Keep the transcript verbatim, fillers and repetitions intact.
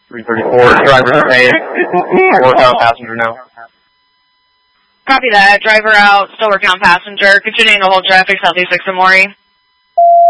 three thirty-four, driver A, work on passenger now. Copy that. Driver out, still working on passenger. Continuing to hold traffic, Southeast six and Maury.